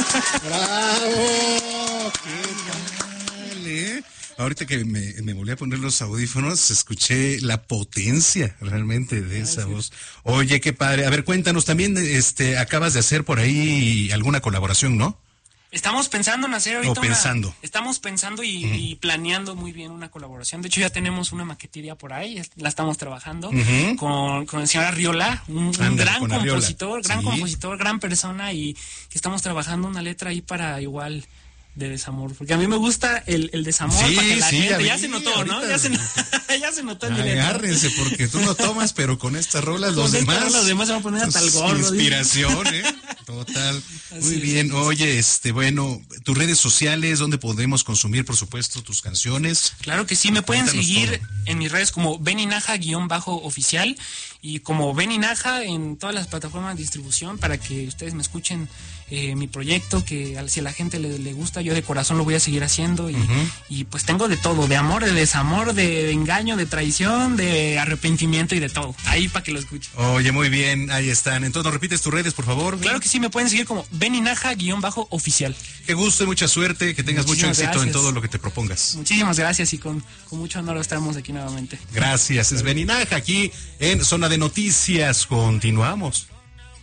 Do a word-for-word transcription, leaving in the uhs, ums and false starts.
¡Bravo! ¡Qué tal, eh! Ahorita que me, me volví a poner los audífonos, escuché la potencia realmente de esa voz. Oye, qué padre. A ver, cuéntanos, también este acabas de hacer por ahí alguna colaboración, ¿no? Estamos pensando en hacer ahorita O pensando. Una, estamos pensando y, uh-huh. y planeando muy bien una colaboración. De hecho, ya tenemos una maquetilla por ahí, la estamos trabajando uh-huh. con, con el señor Arriola, un, un Andale, gran compositor, Arriola. gran sí. compositor, gran persona, y que estamos trabajando una letra ahí para igual de desamor, porque a mí me gusta el, el desamor, sí, para que la sí, gente, ya, ya vi, se notó, ¿no? Ya se, ya se notó el agárrense, porque tú no tomas, pero con estas rolas los con demás, los demás se van a poner hasta el gorro. Inspiración, ¿eh? Total. Así Muy bien. Es. Oye, este, bueno, tus redes sociales, donde podemos consumir, por supuesto, tus canciones. Claro que sí, me pueden seguir todo. En mis redes como beninaja-oficial y como Beninaja en todas las plataformas de distribución, para que ustedes me escuchen eh, mi proyecto, que si a la gente le, le gusta, yo de corazón lo voy a seguir haciendo y, uh-huh. y pues tengo de todo, de amor, de desamor, de, de engaño, de traición, de arrepentimiento y de todo, ahí para que lo escuchen. Oye, muy bien, ahí están. Entonces, ¿nos repites tus redes, por favor? Claro que sí, me pueden seguir como Beninaja-oficial. Qué gusto y mucha suerte, que tengas Muchísimas mucho éxito gracias. En todo lo que te propongas. Muchísimas gracias y con, con mucho honor estamos aquí nuevamente. Gracias, es Beninaja aquí en Zona de Noticias. Continuamos.